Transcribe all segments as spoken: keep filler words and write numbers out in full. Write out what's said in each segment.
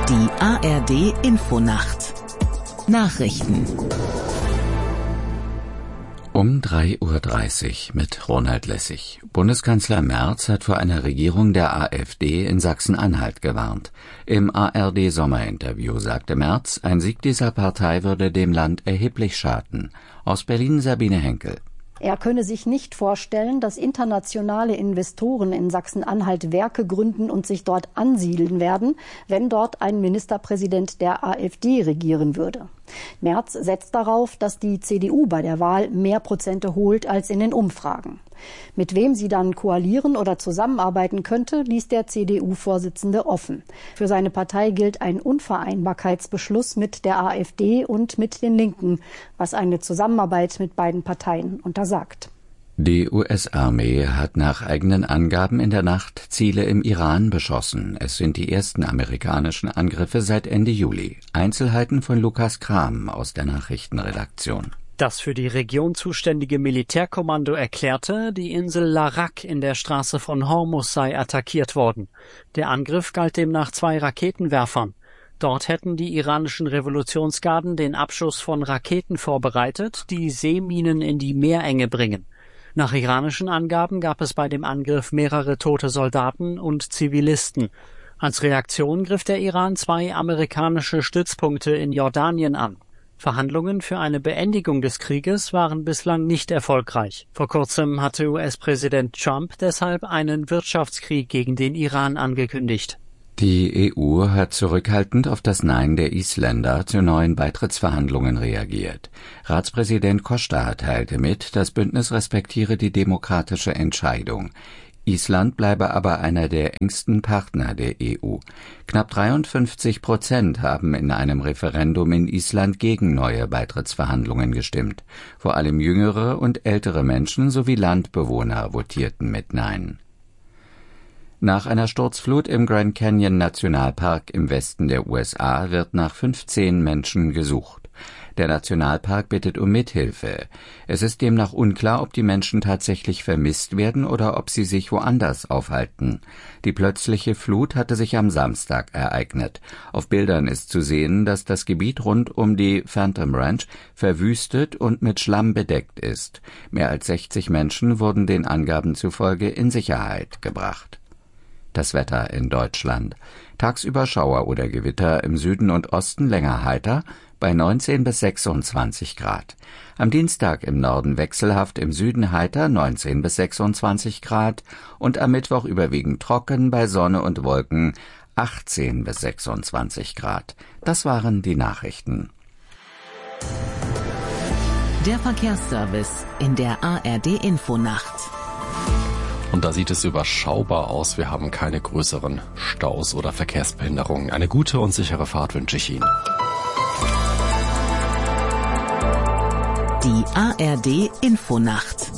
Die A R D Infonacht Nachrichten Um drei Uhr dreißig mit Ronald Lessig. Bundeskanzler Merz hat vor einer Regierung der AfD in Sachsen-Anhalt gewarnt. Im A R D-Sommerinterview sagte Merz, ein Sieg dieser Partei würde dem Land erheblich schaden. Aus Berlin Sabine Henkel. Er könne sich nicht vorstellen, dass internationale Investoren in Sachsen-Anhalt Werke gründen und sich dort ansiedeln werden, wenn dort ein Ministerpräsident der AfD regieren würde. Merz setzt darauf, dass die C D U bei der Wahl mehr Prozente holt als in den Umfragen. Mit wem sie dann koalieren oder zusammenarbeiten könnte, ließ der C D U-Vorsitzende offen. Für seine Partei gilt ein Unvereinbarkeitsbeschluss mit der AfD und mit den Linken, was eine Zusammenarbeit mit beiden Parteien untersagt. Die U S-Armee hat nach eigenen Angaben in der Nacht Ziele im Iran beschossen. Es sind die ersten amerikanischen Angriffe seit Ende Juli. Einzelheiten von Lukas Kram aus der Nachrichtenredaktion. Das für die Region zuständige Militärkommando erklärte, die Insel Larak in der Straße von Hormuz sei attackiert worden. Der Angriff galt demnach zwei Raketenwerfern. Dort hätten die iranischen Revolutionsgarden den Abschuss von Raketen vorbereitet, die Seeminen in die Meerenge bringen. Nach iranischen Angaben gab es bei dem Angriff mehrere tote Soldaten und Zivilisten. Als Reaktion griff der Iran zwei amerikanische Stützpunkte in Jordanien an. Verhandlungen für eine Beendigung des Krieges waren bislang nicht erfolgreich. Vor kurzem hatte U S-Präsident Trump deshalb einen Wirtschaftskrieg gegen den Iran angekündigt. Die E U hat zurückhaltend auf das Nein der Isländer zu neuen Beitrittsverhandlungen reagiert. Ratspräsident Costa teilte mit, das Bündnis respektiere die demokratische Entscheidung. Island bleibe aber einer der engsten Partner der E U. Knapp dreiundfünfzig Prozent haben in einem Referendum in Island gegen neue Beitrittsverhandlungen gestimmt. Vor allem jüngere und ältere Menschen sowie Landbewohner votierten mit Nein. Nach einer Sturzflut im Grand Canyon Nationalpark im Westen der U S A wird nach fünfzehn Menschen gesucht. Der Nationalpark bittet um Mithilfe. Es ist demnach unklar, ob die Menschen tatsächlich vermisst werden oder ob sie sich woanders aufhalten. Die plötzliche Flut hatte sich am Samstag ereignet. Auf Bildern ist zu sehen, dass das Gebiet rund um die Phantom Ranch verwüstet und mit Schlamm bedeckt ist. Mehr als sechzig Menschen wurden den Angaben zufolge in Sicherheit gebracht. Das Wetter in Deutschland. Tagsüber Schauer oder Gewitter, im Süden und Osten länger heiter, bei neunzehn bis sechsundzwanzig Grad. Am Dienstag im Norden wechselhaft, im Süden heiter, neunzehn bis sechsundzwanzig Grad. Und am Mittwoch überwiegend trocken, bei Sonne und Wolken, achtzehn bis sechsundzwanzig Grad. Das waren die Nachrichten. Der Verkehrsservice in der A R D Infonacht. Und da sieht es überschaubar aus. Wir haben keine größeren Staus oder Verkehrsbehinderungen. Eine gute und sichere Fahrt wünsche ich Ihnen. Die A R D Infonacht.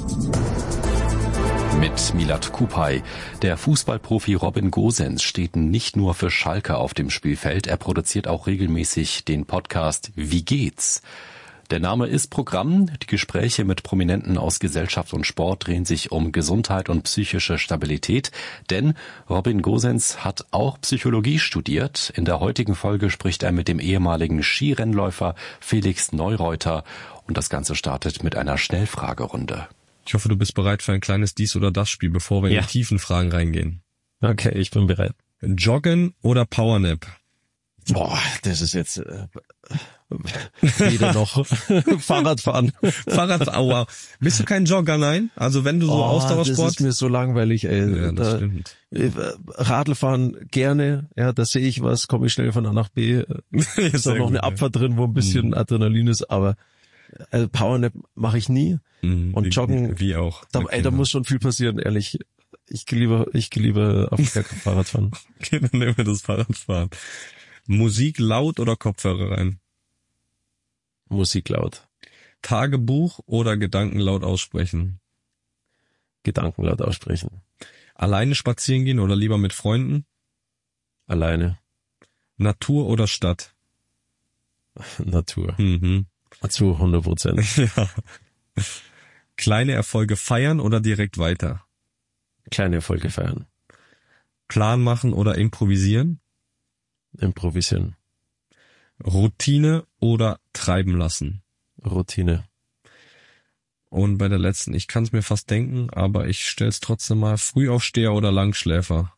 Mit Milad Kupay. Der Fußballprofi Robin Gosens steht nicht nur für Schalke auf dem Spielfeld. Er produziert auch regelmäßig den Podcast Wie geht's? Der Name ist Programm. Die Gespräche mit Prominenten aus Gesellschaft und Sport drehen sich um Gesundheit und psychische Stabilität. Denn Robin Gosens hat auch Psychologie studiert. In der heutigen Folge spricht er mit dem ehemaligen Skirennläufer Felix Neureuter. Und das Ganze startet mit einer Schnellfragerunde. Ich hoffe, du bist bereit für ein kleines Dies- oder Das-Spiel, bevor wir ja. in die tiefen Fragen reingehen. Okay, ich bin bereit. Joggen oder Powernap? Boah, das ist jetzt äh, weder noch. Fahrradfahren. Fahrradfahren, aua. Bist du kein Jogger, nein? Also wenn du so oh, Ausdauersport... Das ist mir so langweilig, ey. Ja, das da, stimmt. Radlfahren gerne, ja, da sehe ich was, komme ich schnell von A nach B. Ist auch noch eine Abfahrt drin, wo ein bisschen mhm. Adrenalin ist, aber also Powernap mache ich nie. Mhm, und wie, Joggen, wie auch. Da, ey, da muss schon viel passieren, ehrlich. Ich liebe, ich liebe auf der Fahrradfahren. Okay, dann nehmen wir das Fahrradfahren. Musik laut oder Kopfhörer rein? Musik laut. Tagebuch oder Gedanken laut aussprechen? Gedanken laut aussprechen. Alleine spazieren gehen oder lieber mit Freunden? Alleine. Natur oder Stadt? Natur. Mhm. Zu hundert Prozent. Ja. Kleine Erfolge feiern oder direkt weiter? Kleine Erfolge feiern. Plan machen oder improvisieren? improvisieren. Routine oder treiben lassen? Routine. Und bei der letzten, ich kann es mir fast denken, aber ich stell's trotzdem mal, Frühaufsteher oder Langschläfer?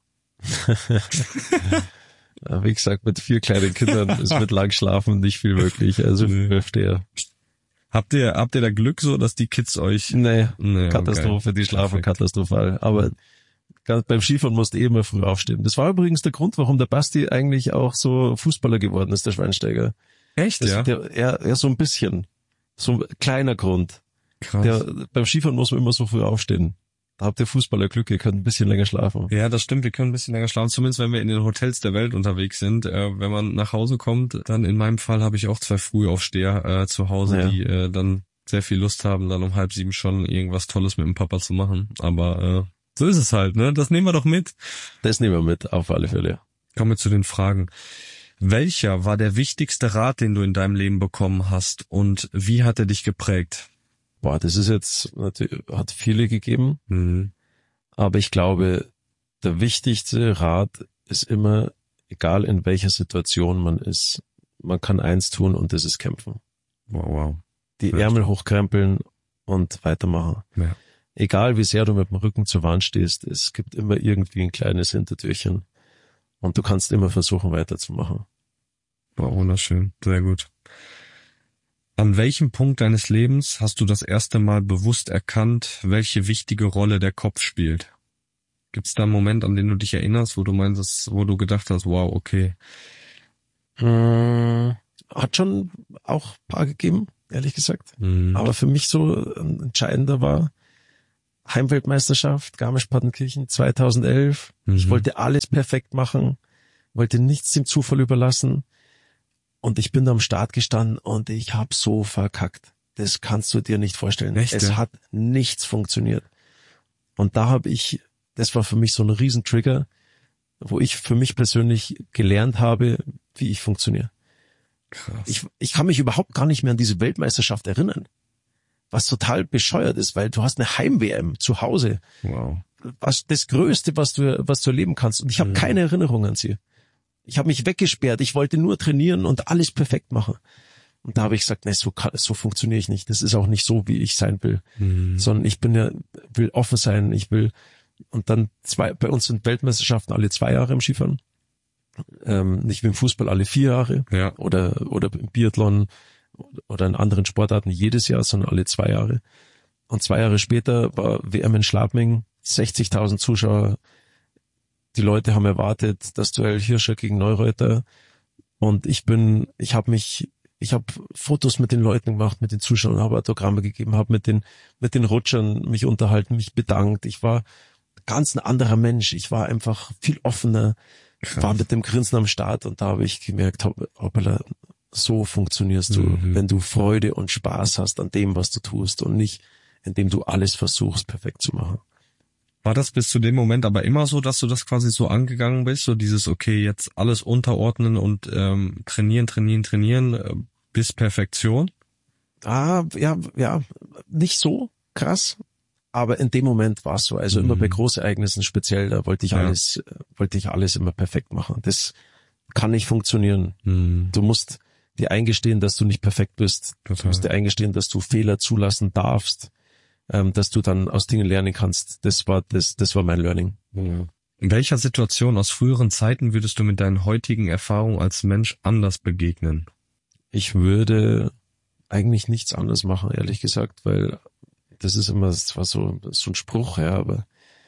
Wie gesagt, mit vier kleinen Kindern ist mit Langschlafen nicht viel möglich. Also nee. Frühaufsteher. Habt ihr, habt ihr da Glück so, dass die Kids euch... Nee, nee Katastrophe, okay. Die schlafen Perfekt. Katastrophal. Aber beim Skifahren musst du eh immer früh aufstehen. Das war übrigens der Grund, warum der Basti eigentlich auch so Fußballer geworden ist, der Schweinsteiger. Echt, das, ja? Der, er, er so ein bisschen. So ein kleiner Grund. Krass. Der, beim Skifahren muss man immer so früh aufstehen. Da habt ihr Fußballer Glück, ihr könnt ein bisschen länger schlafen. Ja, das stimmt, wir können ein bisschen länger schlafen, zumindest wenn wir in den Hotels der Welt unterwegs sind. Äh, wenn man nach Hause kommt, dann in meinem Fall habe ich auch zwei Frühaufsteher äh, zu Hause, ja. die äh, dann sehr viel Lust haben, dann um halb sieben schon irgendwas Tolles mit dem Papa zu machen. Aber äh, so ist es halt, ne? Das nehmen wir doch mit. Das nehmen wir mit, auf alle Fälle. Kommen wir zu den Fragen. Welcher war der wichtigste Rat, den du in deinem Leben bekommen hast und wie hat er dich geprägt? Boah, das ist jetzt, hat viele gegeben, Mhm. aber ich glaube, der wichtigste Rat ist immer, egal in welcher Situation man ist, man kann eins tun und das ist kämpfen. Wow, wow. Die Vielleicht. Ärmel hochkrempeln und weitermachen. Ja. Egal wie sehr du mit dem Rücken zur Wand stehst, es gibt immer irgendwie ein kleines Hintertürchen und du kannst immer versuchen weiterzumachen. Wow, wunderschön. Sehr gut. An welchem Punkt deines Lebens hast du das erste Mal bewusst erkannt, welche wichtige Rolle der Kopf spielt? Gibt es da einen Moment, an den du dich erinnerst, wo du meinst, wo du gedacht hast, wow, okay. Hm, hat schon auch ein paar gegeben, ehrlich gesagt. Mhm. Aber für mich so ein entscheidender war Heimweltmeisterschaft, Garmisch-Partenkirchen zweitausendelf. Mhm. Ich wollte alles perfekt machen, wollte nichts dem Zufall überlassen. Und ich bin da am Start gestanden und ich habe so verkackt. Das kannst du dir nicht vorstellen. Echt, es ja? hat nichts funktioniert. Und da habe ich, das war für mich so ein Riesentrigger, wo ich für mich persönlich gelernt habe, wie ich funktioniere. Krass. Ich, ich kann mich überhaupt gar nicht mehr an diese Weltmeisterschaft erinnern. Was total bescheuert ist, weil du hast eine Heim-W M zu Hause. Wow. Was das Größte, was du, was du erleben kannst. Und ich habe Mhm. keine Erinnerung an sie. Ich habe mich weggesperrt. Ich wollte nur trainieren und alles perfekt machen. Und da habe ich gesagt, nee, so, kann, so funktioniere ich nicht. Das ist auch nicht so, wie ich sein will. Mhm. Sondern ich bin ja, will offen sein. Ich will, und dann zwei, bei uns sind Weltmeisterschaften alle zwei Jahre im Skifahren. Ähm, nicht wie im Fußball alle vier Jahre. Ja. Oder, oder im Biathlon oder in anderen Sportarten jedes Jahr, sondern alle zwei Jahre. Und zwei Jahre später war W M in Schladming, sechzigtausend Zuschauer. Die Leute haben erwartet, das Duell Hirscher gegen Neureuter. Und ich bin, ich habe mich, ich habe Fotos mit den Leuten gemacht, mit den Zuschauern, habe Autogramme gegeben, habe mit den, mit den Rutschern mich unterhalten, mich bedankt. Ich war ganz ein anderer Mensch. Ich war einfach viel offener, Krass. war mit dem Grinsen am Start und da habe ich gemerkt, hoppala, so funktionierst du, Mhm. wenn du Freude und Spaß hast an dem, was du tust und nicht, indem du alles versuchst, perfekt zu machen. War das bis zu dem Moment aber immer so, dass du das quasi so angegangen bist, so dieses, okay, jetzt alles unterordnen und ähm, trainieren, trainieren, trainieren äh, bis Perfektion? Ah, ja, ja, nicht so krass, aber in dem Moment war es so. Also Mhm. immer bei Großereignissen speziell, da wollte ich Ja. alles, äh, wollte ich alles immer perfekt machen. Das kann nicht funktionieren. Mhm. Du musst dir eingestehen, dass du nicht perfekt bist. Total. Du musst dir eingestehen, dass du Fehler zulassen darfst, ähm, dass du dann aus Dingen lernen kannst. Das war das, das war mein Learning. Ja. In welcher Situation aus früheren Zeiten würdest du mit deinen heutigen Erfahrungen als Mensch anders begegnen? Ich würde eigentlich nichts anderes machen, ehrlich gesagt, weil das ist immer, das war so, so ein Spruch, ja, aber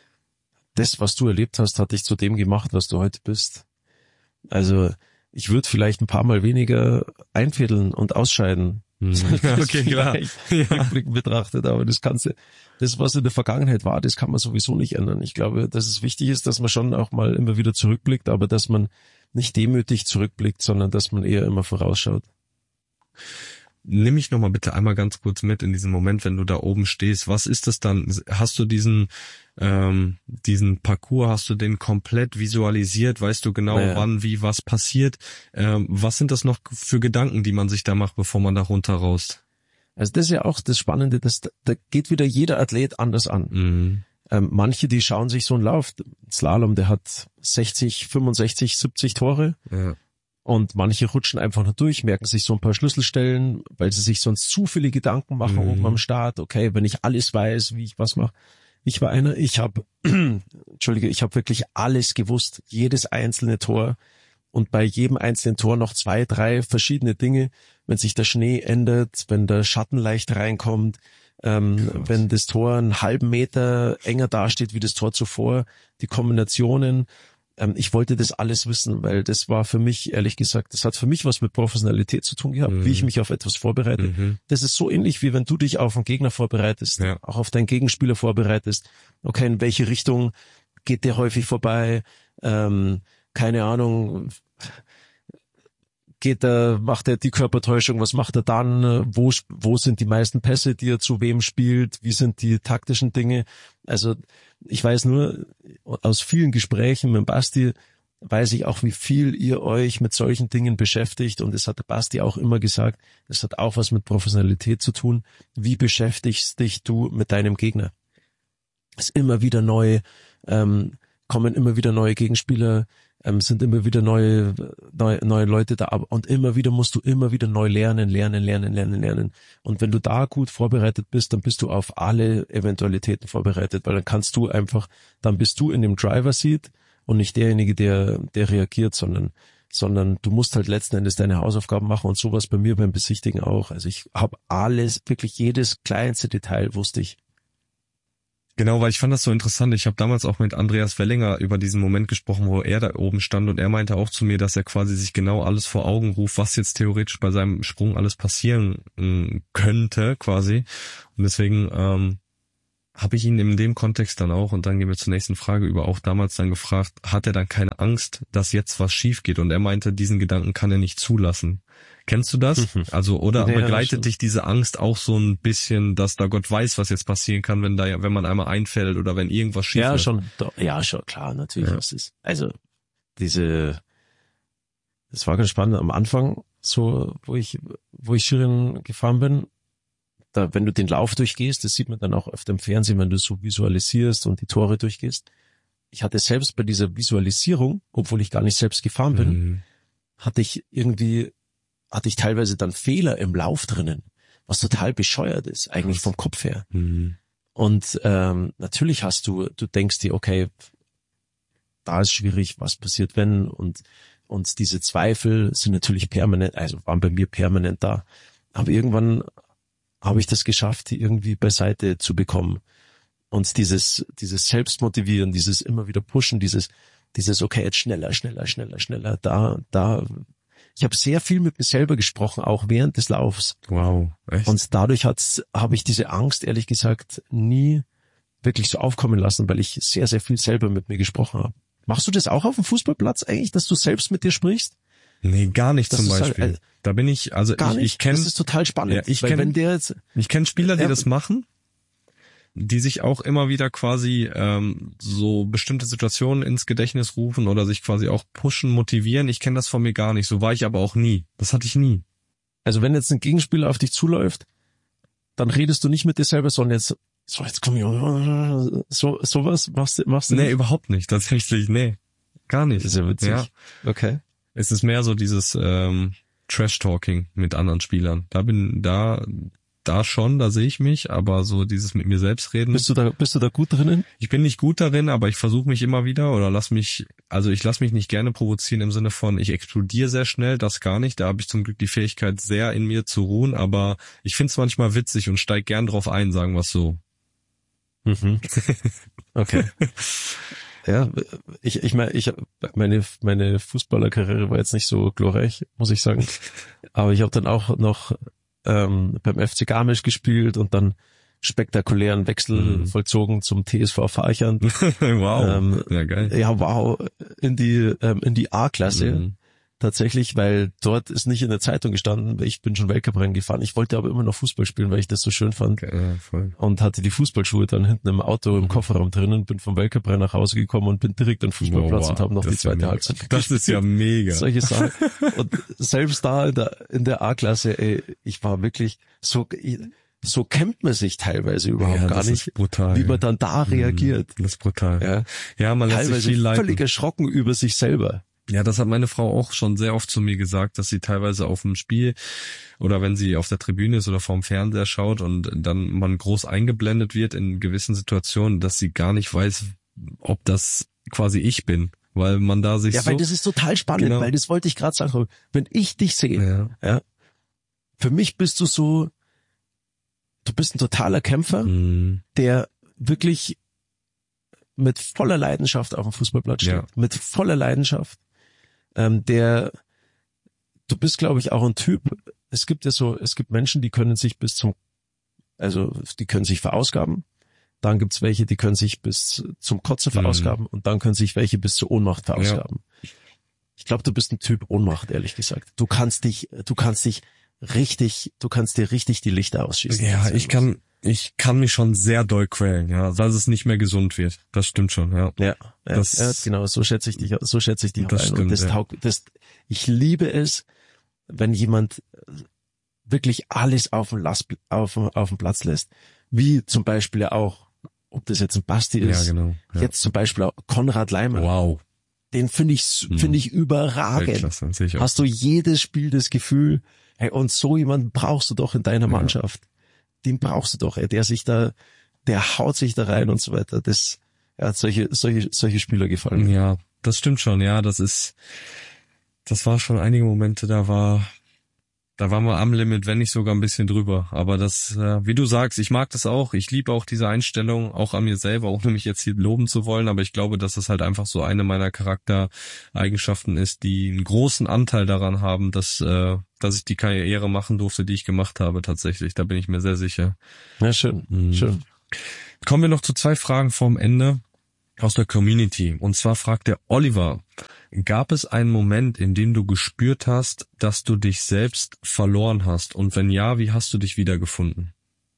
das, was du erlebt hast, hat dich zu dem gemacht, was du heute bist. Also ich würde vielleicht ein paar Mal weniger einfädeln und ausscheiden. Okay, klar. Ja. Rückblickend betrachtet, aber das Ganze, das, was in der Vergangenheit war, das kann man sowieso nicht ändern. Ich glaube, dass es wichtig ist, dass man schon auch mal immer wieder zurückblickt, aber dass man nicht demütig zurückblickt, sondern dass man eher immer vorausschaut. Nimm mich nochmal bitte einmal ganz kurz mit in diesen Moment, wenn du da oben stehst. Was ist das dann? Hast du diesen ähm, diesen Parcours, hast du den komplett visualisiert? Weißt du genau, Naja. wann, wie, was passiert? Ähm, was sind das noch für Gedanken, die man sich da macht, bevor man da runter raust? Also das ist ja auch das Spannende, das, da geht wieder jeder Athlet anders an. Mhm. Ähm, manche, die schauen sich so einen Lauf, Slalom, der hat sechzig, fünfundsechzig, siebzig Tore. Ja. Und manche rutschen einfach nur durch, merken sich so ein paar Schlüsselstellen, weil sie sich sonst zu viele Gedanken machen mhm. oben am Start. Okay, wenn ich alles weiß, wie ich was mache. Ich war einer, ich habe, Entschuldige, ich habe wirklich alles gewusst, jedes einzelne Tor und bei jedem einzelnen Tor noch zwei, drei verschiedene Dinge, wenn sich der Schnee ändert, wenn der Schatten leicht reinkommt, ähm, wenn das Tor einen halben Meter enger dasteht wie das Tor zuvor, die Kombinationen. Ähm, ich wollte das alles wissen, weil das war für mich, ehrlich gesagt, das hat für mich was mit Professionalität zu tun gehabt, mhm. wie ich mich auf etwas vorbereite. Mhm. Das ist so ähnlich, wie wenn du dich auf einen Gegner vorbereitest, ja. auch auf deinen Gegenspieler vorbereitest. Okay, in welche Richtung geht der häufig vorbei? Ähm, keine Ahnung, geht er, macht er die Körpertäuschung, was macht er dann? Wo, wo sind die meisten Pässe, die er zu wem spielt? Wie sind die taktischen Dinge? Also ich weiß nur, aus vielen Gesprächen mit Basti weiß ich auch, wie viel ihr euch mit solchen Dingen beschäftigt. Und das hat der Basti auch immer gesagt, das hat auch was mit Professionalität zu tun. Wie beschäftigst dich du mit deinem Gegner? Es ist immer wieder neu, ähm, kommen immer wieder neue Gegenspieler, ähm, sind immer wieder neue, neue, neue Leute da. Und immer wieder musst du immer wieder neu lernen, lernen, lernen, lernen, lernen. Und wenn du da gut vorbereitet bist, dann bist du auf alle Eventualitäten vorbereitet, weil dann kannst du einfach, dann bist du in dem Driver-Seat und nicht derjenige, der, der reagiert, sondern, sondern du musst halt letzten Endes deine Hausaufgaben machen und sowas bei mir beim Besichtigen auch. Also ich habe alles, wirklich jedes kleinste Detail wusste ich. Genau, weil ich fand das so interessant. Ich habe damals auch mit Andreas Wellinger über diesen Moment gesprochen, wo er da oben stand und er meinte auch zu mir, dass er quasi sich genau alles vor Augen ruft, was jetzt theoretisch bei seinem Sprung alles passieren äh, könnte quasi. Und deswegen ähm, habe ich ihn in dem Kontext dann auch, und dann gehen wir zur nächsten Frage über, auch damals dann gefragt, hat er dann keine Angst, dass jetzt was schief geht? Und er meinte, diesen Gedanken kann er nicht zulassen. Kennst du das? Also, oder ja, begleitet dich diese Angst auch so ein bisschen, dass da Gott weiß, was jetzt passieren kann, wenn da, wenn man einmal einfällt oder wenn irgendwas schief ja, wird? Schon, ja, schon, klar, natürlich. Ja. Was ist. Also, diese, das war ganz spannend am Anfang, so, wo ich, wo ich Skirennen gefahren bin, da, wenn du den Lauf durchgehst, das sieht man dann auch öfter im Fernsehen, wenn du so visualisierst und die Tore durchgehst. Ich hatte selbst bei dieser Visualisierung, obwohl ich gar nicht selbst gefahren bin, mhm. hatte ich irgendwie, hatte ich teilweise dann Fehler im Lauf drinnen, was total bescheuert ist, eigentlich vom Kopf her. Mhm. Und ähm, natürlich hast du, du denkst dir, okay, da ist schwierig, was passiert wenn, und und diese Zweifel sind natürlich permanent, also waren bei mir permanent da. Aber irgendwann habe ich das geschafft, die irgendwie beiseite zu bekommen. Und dieses dieses Selbstmotivieren, dieses immer wieder Pushen, dieses dieses okay, jetzt schneller, schneller, schneller, schneller, da, da. Ich habe sehr viel mit mir selber gesprochen, auch während des Laufs. Wow, echt? Und dadurch hat's, habe ich diese Angst, ehrlich gesagt, nie wirklich so aufkommen lassen, weil ich sehr, sehr viel selber mit mir gesprochen habe. Machst du das auch auf dem Fußballplatz eigentlich, dass du selbst mit dir sprichst? Nee, gar nicht das zum Beispiel. Halt, da bin ich, also gar ich, nicht? ich kenne. Das ist total spannend. Ja, ich kenne ich kenn Spieler, die ja, das machen, die sich auch immer wieder quasi ähm, so bestimmte Situationen ins Gedächtnis rufen oder sich quasi auch pushen, motivieren. Ich kenne das von mir gar nicht. So war ich aber auch nie. Das hatte ich nie. Also wenn jetzt ein Gegenspieler auf dich zuläuft, dann redest du nicht mit dir selber, sondern jetzt, so jetzt komm ich, so sowas machst du, machst du Nee, nicht? überhaupt nicht. Tatsächlich, nee. Gar nicht. Das ist ja witzig. Ja. Okay. Es ist mehr so dieses ähm, Trash-Talking mit anderen Spielern. Da bin, da... Da schon, da sehe ich mich, aber so dieses mit mir selbst reden. Bist du da, bist du da gut drinnen? Ich bin nicht gut darin, aber ich versuche mich immer wieder oder lass mich, also ich lass mich nicht gerne provozieren im Sinne von, ich explodiere sehr schnell, das gar nicht. Da habe ich zum Glück die Fähigkeit, sehr in mir zu ruhen, aber ich finde es manchmal witzig und steig gern drauf ein, sagen wir es so. Mhm. Okay. Ja, ich, ich meine, ich, meine, meine Fußballerkarriere war jetzt nicht so glorreich, muss ich sagen. Aber ich habe dann auch noch ähm, beim F C Garmisch gespielt und dann spektakulären Wechsel mhm. vollzogen zum T S V Farchand. Wow, ähm, ja geil. Ja, wow, in die ähm, in die A-Klasse. Mhm. Tatsächlich, weil dort ist nicht in der Zeitung gestanden, ich bin schon Weltcuprennen gefahren. Ich wollte aber immer noch Fußball spielen, weil ich das so schön fand. Ja, voll. Und hatte die Fußballschuhe dann hinten im Auto im Kofferraum drinnen, bin vom Weltcuprennen nach Hause gekommen und bin direkt an den Fußballplatz wow, und habe noch die zweite ja Halbzeit gespielt. Das ist ja mega. Solche Sachen. Und selbst da in der, in der A-Klasse, ey, ich war wirklich so, so kennt man sich teilweise überhaupt ja, gar nicht, brutal, wie man dann da reagiert. Das ist brutal. Ja, ja man lässt teilweise sich viel leiten. Völlig erschrocken über sich selber. Ja, das hat meine Frau auch schon sehr oft zu mir gesagt, dass sie teilweise auf dem Spiel oder wenn sie auf der Tribüne ist oder vorm Fernseher schaut und dann man groß eingeblendet wird in gewissen Situationen, dass sie gar nicht weiß, ob das quasi ich bin, weil man da sich ja, so... Ja, weil das ist total spannend, genau. Weil das wollte ich gerade sagen, wenn ich dich sehe, ja. ja, für mich bist du so, du bist ein totaler Kämpfer, mhm. der wirklich mit voller Leidenschaft auf dem Fußballplatz steht, ja. mit voller Leidenschaft. Ähm, der, du bist, glaube ich, auch ein Typ, es gibt ja so, es gibt Menschen, die können sich bis zum, also die können sich verausgaben, dann gibt's welche, die können sich bis zum Kotzen verausgaben mhm. und dann können sich welche bis zur Ohnmacht verausgaben. Ja. Ich glaube, du bist ein Typ Ohnmacht, ehrlich gesagt. Du kannst dich, du kannst dich richtig, du kannst dir richtig die Lichter ausschießen. Ja, ich kann, ich kann mich schon sehr doll quälen, ja, dass es nicht mehr gesund wird. Das stimmt schon, ja. Ja, ja, das, ja genau, so schätze ich dich, so schätze ich dich das ein. Stimmt, und das ja. taugt, das, ich liebe es, wenn jemand wirklich alles auf dem, Lass, auf, auf dem Platz lässt. Wie zum Beispiel ja auch, ob das jetzt ein Basti ist. Ja, genau. Ja. Jetzt zum Beispiel auch Konrad Leimer. Wow. Den finde ich, finde ich überragend. Weltklasse, sicher. Hast du jedes Spiel das Gefühl, hey, und so jemanden brauchst du doch in deiner Mannschaft. Ja. Den brauchst du doch, ey, der sich da, der haut sich da rein und so weiter. Das, ja, solche, solche, solche Spieler gefallen. Ja, das stimmt schon. Ja, das ist, das war schon einige Momente, da war, da waren wir am Limit, wenn nicht sogar ein bisschen drüber. Aber das, äh, wie du sagst, ich mag das auch. Ich liebe auch diese Einstellung, auch an mir selber, ohne mich jetzt hier loben zu wollen. Aber ich glaube, dass das halt einfach so eine meiner Charaktereigenschaften ist, die einen großen Anteil daran haben, dass, äh, dass ich die Karriere machen durfte, die ich gemacht habe, tatsächlich. Da bin ich mir sehr sicher. Ja, schön, mhm. schön. Kommen wir noch zu zwei Fragen vorm Ende aus der Community. Und zwar fragt der Oliver, gab es einen Moment, in dem du gespürt hast, dass du dich selbst verloren hast? Und wenn ja, wie hast du dich wiedergefunden?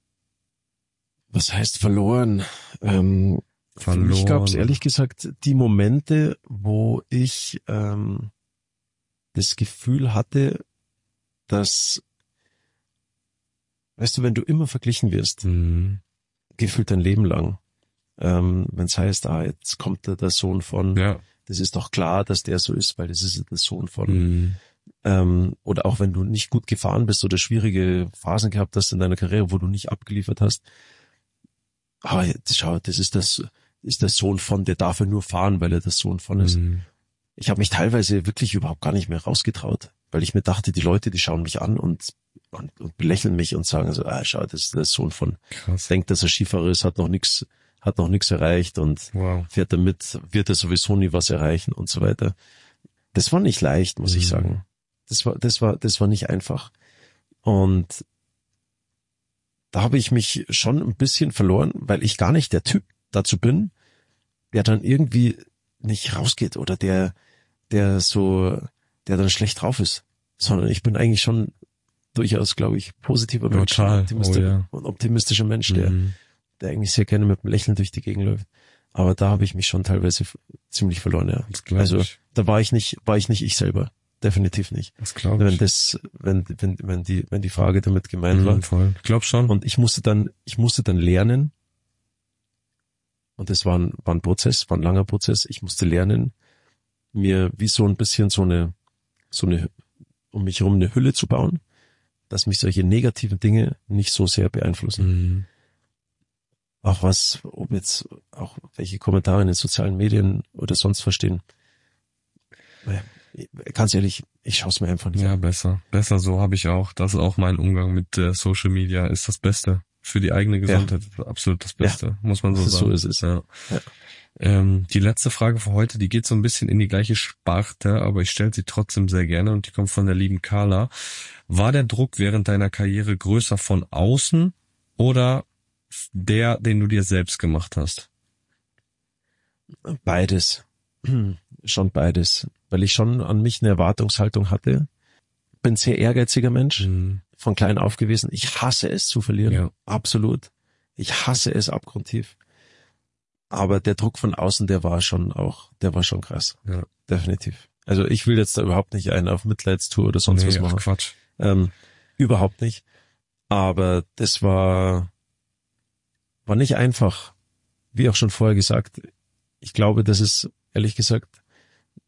Was heißt verloren? Ähm, verloren. Für mich gab es ehrlich gesagt die Momente, wo ich ähm, das Gefühl hatte, dass, weißt du, wenn du immer verglichen wirst, mhm. gefühlt dein Leben lang, ähm, wenn es heißt, ah, jetzt kommt der, der Sohn von, ja. das ist doch klar, dass der so ist, weil das ist der Sohn von. Mhm. Ähm, oder auch wenn du nicht gut gefahren bist oder schwierige Phasen gehabt hast in deiner Karriere, wo du nicht abgeliefert hast, aber jetzt, schau, das ist das, ist der Sohn von, der darf ja nur fahren, weil er der Sohn von ist. Mhm. Ich habe mich teilweise wirklich überhaupt gar nicht mehr rausgetraut, weil ich mir dachte, die Leute, die schauen mich an und und, und belächeln mich und sagen so, ah, schau, das ist der Sohn von. Krass. Denkt, dass er Skifahrer ist, hat noch nix, hat noch nix erreicht und wow. fährt damit, wird er sowieso nie was erreichen und so weiter. Das war nicht leicht, muss mhm. ich sagen. Das war, das war, das war nicht einfach. Und da habe ich mich schon ein bisschen verloren, weil ich gar nicht der Typ dazu bin, der dann irgendwie nicht rausgeht oder der, der so, der dann schlecht drauf ist, sondern ich bin eigentlich schon durchaus, glaube ich, positiver Mensch, Total. Optimist- oh, ja. und optimistischer Mensch, der, mhm. der eigentlich sehr gerne mit einem Lächeln durch die Gegend läuft. Aber da habe ich mich schon teilweise f- ziemlich verloren, ja. Also ich. da war ich nicht, war ich nicht ich selber, definitiv nicht. Das glaube ich. Wenn das, wenn wenn wenn die wenn die Frage damit gemeint mhm, war, voll. Ich glaube schon. und ich musste dann, ich musste dann lernen. Und das war ein, war ein Prozess, war ein langer Prozess. Ich musste lernen, mir wie so ein bisschen so eine, so eine, um mich herum eine Hülle zu bauen, dass mich solche negativen Dinge nicht so sehr beeinflussen. Mhm. Auch was, ob jetzt auch welche Kommentare in den sozialen Medien oder sonst verstehen. Ganz ehrlich, ich schaue es mir einfach nicht ja, an. Ja, besser. Besser so habe ich auch. Das ist auch mein Umgang mit äh, Social Media. Ist das Beste. Für die eigene Gesundheit ja. absolut das Beste, ja. muss man so sagen. So ist es. Ja. Ja. Ähm, die letzte Frage für heute, die geht so ein bisschen in die gleiche Sparte, aber ich stelle sie trotzdem sehr gerne und die kommt von der lieben Carla. War der Druck während deiner Karriere größer von außen oder der, den du dir selbst gemacht hast? Beides. Schon beides. Weil ich schon an mich eine Erwartungshaltung hatte. Bin sehr ehrgeiziger Mensch. Mhm. Von klein auf gewesen. Ich hasse es zu verlieren. Ja. Absolut. Ich hasse es abgrundtief. Aber der Druck von außen, der war schon auch, der war schon krass. Ja. Definitiv. Also ich will jetzt da überhaupt nicht einen auf Mitleidstour oder sonst nee, was machen. Ach Quatsch. Ähm, überhaupt nicht. Aber das war, war nicht einfach. Wie auch schon vorher gesagt, ich glaube, dass es, ehrlich gesagt,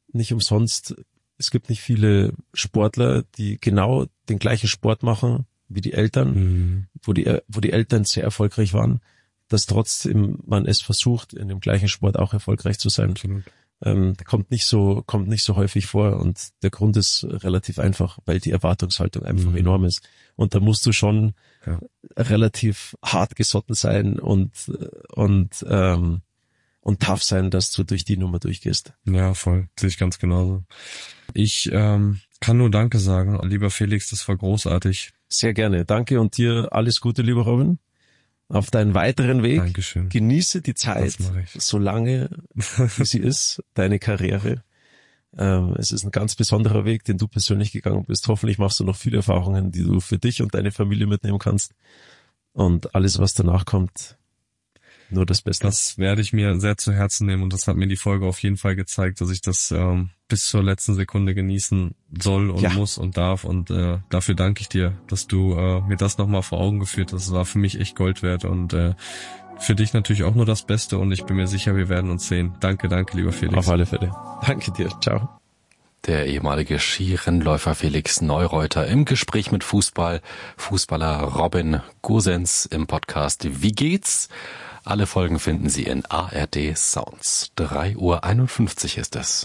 nicht umsonst, es gibt nicht viele Sportler, die genau den gleichen Sport machen wie die Eltern, mhm. wo die, wo die Eltern sehr erfolgreich waren, dass trotzdem man es versucht, in dem gleichen Sport auch erfolgreich zu sein. Absolut. Ähm, kommt nicht so, kommt nicht so häufig vor und der Grund ist relativ einfach, weil die Erwartungshaltung einfach mhm. enorm ist. Und da musst du schon ja. relativ hart gesotten sein und, und, ähm, und tough sein, dass du durch die Nummer durchgehst. Ja, voll. Sehe ich ganz genauso. Ich ähm, kann nur Danke sagen. Lieber Felix, das war großartig. Sehr gerne. Danke und dir alles Gute, lieber Robin. Auf deinen weiteren Weg. Dankeschön. Genieße die Zeit, so lange wie sie ist, deine Karriere. Ähm, es ist ein ganz besonderer Weg, den du persönlich gegangen bist. Hoffentlich machst du noch viele Erfahrungen, die du für dich und deine Familie mitnehmen kannst. Und alles, was danach kommt, nur das Beste. Das werde ich mir sehr zu Herzen nehmen und das hat mir die Folge auf jeden Fall gezeigt, dass ich das ähm, bis zur letzten Sekunde genießen soll und ja. muss und darf und äh, dafür danke ich dir, dass du äh, mir das nochmal vor Augen geführt hast. Das war für mich echt Gold wert und äh, für dich natürlich auch nur das Beste und ich bin mir sicher, wir werden uns sehen. Danke, danke, lieber Felix. Auf alle Fälle. Danke dir. Ciao. Der ehemalige Skirennläufer Felix Neureuter im Gespräch mit Fußball, Fußballer Robin Gosens im Podcast Wie geht's? Alle Folgen finden Sie in A R D Sounds. drei Uhr einundfünfzig ist es.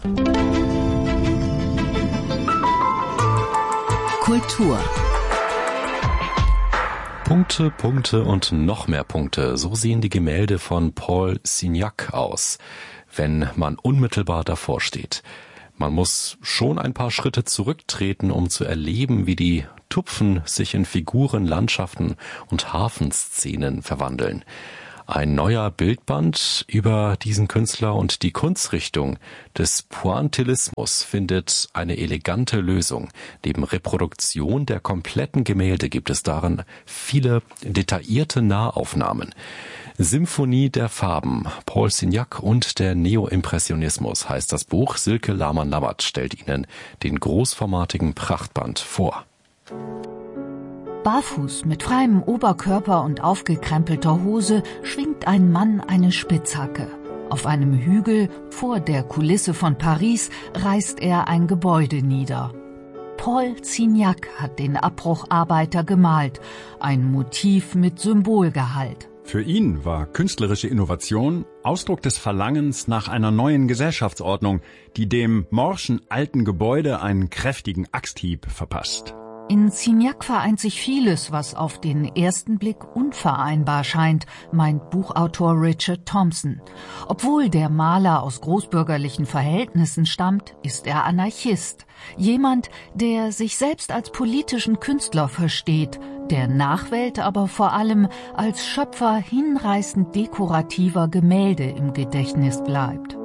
Kultur. Punkte, Punkte und noch mehr Punkte. So sehen die Gemälde von Paul Signac aus, wenn man unmittelbar davor steht. Man muss schon ein paar Schritte zurücktreten, um zu erleben, wie die Tupfen sich in Figuren, Landschaften und Hafenszenen verwandeln. Ein neuer Bildband über diesen Künstler und die Kunstrichtung des Pointillismus findet eine elegante Lösung. Neben Reproduktion der kompletten Gemälde gibt es darin viele detaillierte Nahaufnahmen. Symphonie der Farben, Paul Signac und der Neoimpressionismus heißt das Buch. Silke Lahmann-Lammert stellt Ihnen den großformatigen Prachtband vor. Barfuß mit freiem Oberkörper und aufgekrempelter Hose schwingt ein Mann eine Spitzhacke. Auf einem Hügel vor der Kulisse von Paris reißt er ein Gebäude nieder. Paul Signac hat den Abbrucharbeiter gemalt, ein Motiv mit Symbolgehalt. Für ihn war künstlerische Innovation Ausdruck des Verlangens nach einer neuen Gesellschaftsordnung, die dem morschen alten Gebäude einen kräftigen Axthieb verpasst. In Signac vereint sich vieles, was auf den ersten Blick unvereinbar scheint, meint Buchautor Richard Thompson. Obwohl der Maler aus großbürgerlichen Verhältnissen stammt, ist er Anarchist. Jemand, der sich selbst als politischen Künstler versteht, der Nachwelt aber vor allem als Schöpfer hinreißend dekorativer Gemälde im Gedächtnis bleibt.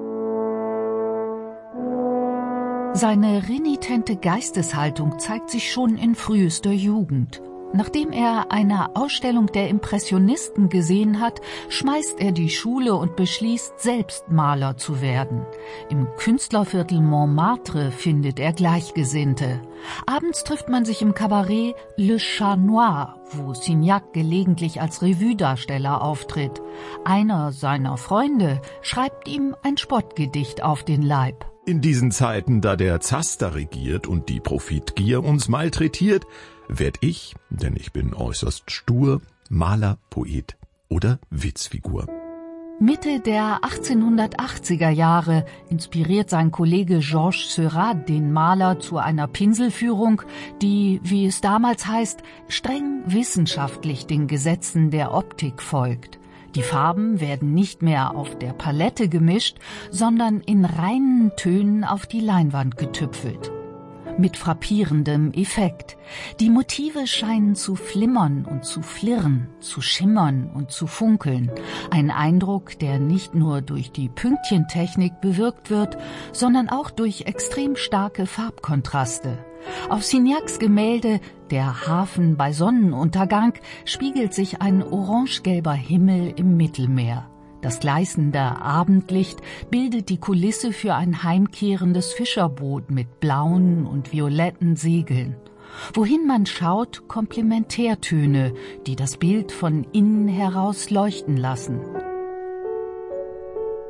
Seine renitente Geisteshaltung zeigt sich schon in frühester Jugend. Nachdem er eine Ausstellung der Impressionisten gesehen hat, schmeißt er die Schule und beschließt, selbst Maler zu werden. Im Künstlerviertel Montmartre findet er Gleichgesinnte. Abends trifft man sich im Kabarett Le Chat Noir, wo Signac gelegentlich als Revue-Darsteller auftritt. Einer seiner Freunde schreibt ihm ein Spottgedicht auf den Leib. In diesen Zeiten, da der Zaster regiert und die Profitgier uns malträtiert, werd ich, denn ich bin äußerst stur, Maler, Poet oder Witzfigur. Mitte der achtzehnhundertachtziger Jahre inspiriert sein Kollege Georges Seurat den Maler zu einer Pinselführung, die, wie es damals heißt, streng wissenschaftlich den Gesetzen der Optik folgt. Die Farben werden nicht mehr auf der Palette gemischt, sondern in reinen Tönen auf die Leinwand getüpfelt. Mit frappierendem Effekt. Die Motive scheinen zu flimmern und zu flirren, zu schimmern und zu funkeln. Ein Eindruck, der nicht nur durch die Pünktchentechnik bewirkt wird, sondern auch durch extrem starke Farbkontraste. Auf Signacs Gemälde Der Hafen bei Sonnenuntergang spiegelt sich ein orangegelber Himmel im Mittelmeer. Das gleißende Abendlicht bildet die Kulisse für ein heimkehrendes Fischerboot mit blauen und violetten Segeln. Wohin man schaut, Komplementärtöne, die das Bild von innen heraus leuchten lassen.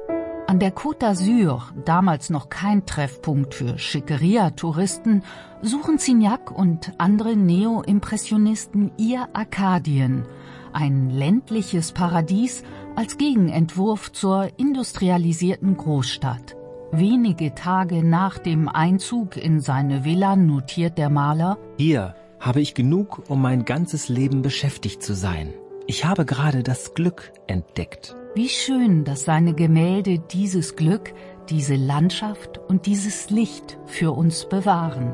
An der Côte d'Azur, damals noch kein Treffpunkt für Schickeria-Touristen, suchen Signac und andere Neo-Impressionisten ihr Arkadien, ein ländliches Paradies als Gegenentwurf zur industrialisierten Großstadt. Wenige Tage nach dem Einzug in seine Villa notiert der Maler: Hier habe ich genug, um mein ganzes Leben beschäftigt zu sein. Ich habe gerade das Glück entdeckt. Wie schön, dass seine Gemälde dieses Glück, diese Landschaft und dieses Licht für uns bewahren.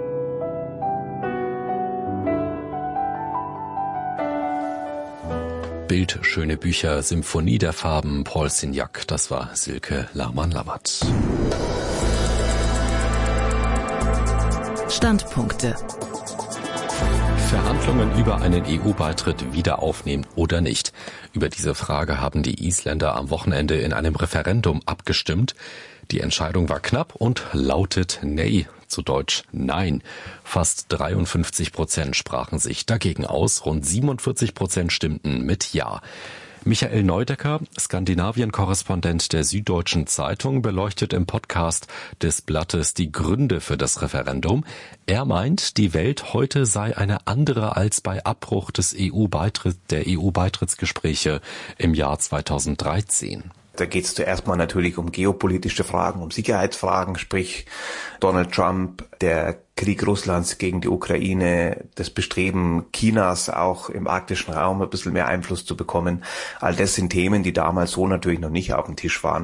Bild, schöne Bücher, Symphonie der Farben, Paul Signac, das war Silke Lahmann-Lawat. Standpunkte. Verhandlungen über einen E U-Beitritt wieder aufnehmen oder nicht. Über diese Frage haben die Isländer am Wochenende in einem Referendum abgestimmt. Die Entscheidung war knapp und lautet Nein, zu Deutsch Nein. Fast dreiundfünfzig Prozent sprachen sich dagegen aus, rund siebenundvierzig Prozent stimmten mit Ja. Michael Neudecker, Skandinavien-Korrespondent der Süddeutschen Zeitung, beleuchtet im Podcast des Blattes die Gründe für das Referendum. Er meint, die Welt heute sei eine andere als bei Abbruch des E U-Beitritt, der E U-Beitrittsgespräche im Jahr zweitausenddreizehn. Da geht es zuerst mal natürlich um geopolitische Fragen, um Sicherheitsfragen, sprich Donald Trump, der Krieg Russlands gegen die Ukraine, das Bestreben Chinas auch im arktischen Raum ein bisschen mehr Einfluss zu bekommen. All das sind Themen, die damals so natürlich noch nicht auf dem Tisch waren.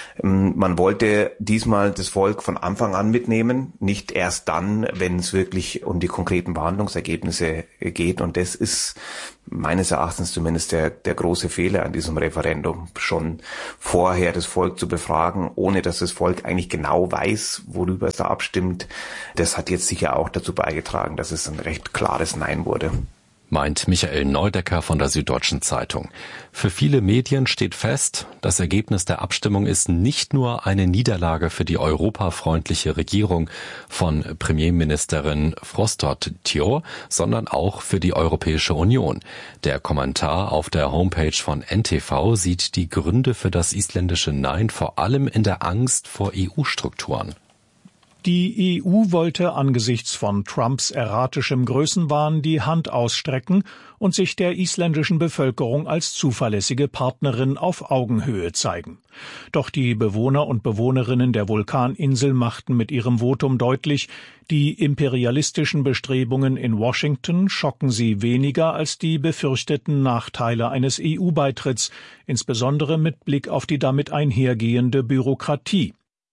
Man wollte diesmal das Volk von Anfang an mitnehmen, nicht erst dann, wenn es wirklich um die konkreten Verhandlungsergebnisse geht. Und das ist meines Erachtens zumindest der, der große Fehler an diesem Referendum, schon vorher das Volk zu befragen, ohne dass das Volk eigentlich genau weiß, worüber es da abstimmt. Das hat jetzt sicher auch dazu beigetragen, dass es ein recht klares Nein wurde. Meint Michael Neudecker von der Süddeutschen Zeitung. Für viele Medien steht fest, das Ergebnis der Abstimmung ist nicht nur eine Niederlage für die europafreundliche Regierung von Premierministerin Frostadóttir, sondern auch für die Europäische Union. Der Kommentar auf der Homepage von N T V sieht die Gründe für das isländische Nein vor allem in der Angst vor E U-Strukturen. Die E U wollte angesichts von Trumps erratischem Größenwahn die Hand ausstrecken und sich der isländischen Bevölkerung als zuverlässige Partnerin auf Augenhöhe zeigen. Doch die Bewohner und Bewohnerinnen der Vulkaninsel machten mit ihrem Votum deutlich, die imperialistischen Bestrebungen in Washington schocken sie weniger als die befürchteten Nachteile eines E U-Beitritts, insbesondere mit Blick auf die damit einhergehende Bürokratie.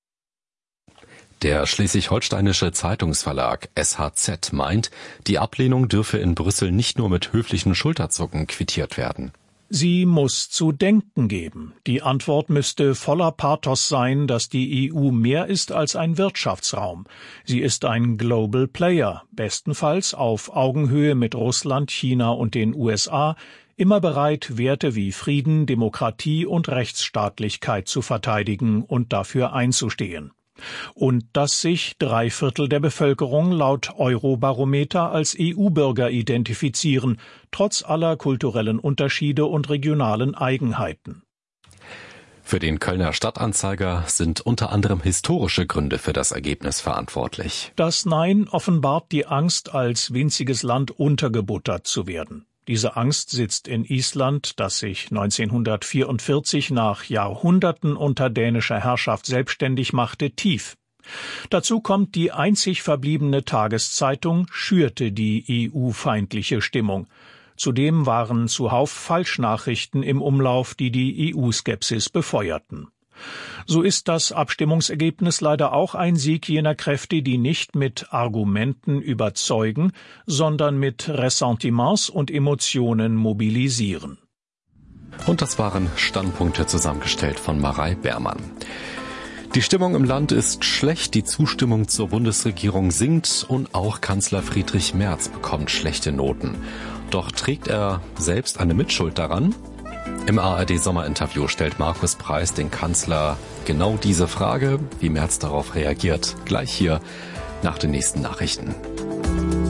Der schleswig-holsteinische Zeitungsverlag S H Z meint, die Ablehnung dürfe in Brüssel nicht nur mit höflichen Schulterzucken quittiert werden. Sie muss zu denken geben. Die Antwort müsste voller Pathos sein, dass die E U mehr ist als ein Wirtschaftsraum. Sie ist ein Global Player, bestenfalls auf Augenhöhe mit Russland, China und den U S A, immer bereit, Werte wie Frieden, Demokratie und Rechtsstaatlichkeit zu verteidigen und dafür einzustehen. Und dass sich drei Viertel der Bevölkerung laut Eurobarometer als E U-Bürger identifizieren, trotz aller kulturellen Unterschiede und regionalen Eigenheiten. Für den Kölner Stadtanzeiger sind unter anderem historische Gründe für das Ergebnis verantwortlich. Das Nein offenbart die Angst, als winziges Land untergebuttert zu werden. Diese Angst sitzt in Island, das sich neunzehnhundertvierundvierzig nach Jahrhunderten unter dänischer Herrschaft selbstständig machte, tief. Dazu kommt, die einzig verbliebene Tageszeitung schürte die E U-feindliche Stimmung. Zudem waren zuhauf Falschnachrichten im Umlauf, die die E U-Skepsis befeuerten. So ist das Abstimmungsergebnis leider auch ein Sieg jener Kräfte, die nicht mit Argumenten überzeugen, sondern mit Ressentiments und Emotionen mobilisieren. Und das waren Standpunkte zusammengestellt von Marei Beermann. Die Stimmung im Land ist schlecht, die Zustimmung zur Bundesregierung sinkt und auch Kanzler Friedrich Merz bekommt schlechte Noten. Doch trägt er selbst eine Mitschuld daran? Im A R D-Sommerinterview stellt Markus Preis den Kanzler genau diese Frage, wie Merz darauf reagiert. Gleich hier nach den nächsten Nachrichten.